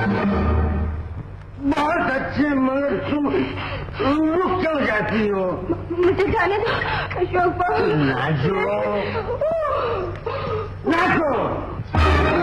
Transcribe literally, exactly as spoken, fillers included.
बहुत अच्छे, मगर तुम रुक क्यों जाती हो? मुझे जाने दो अशोक बाबू। नाजो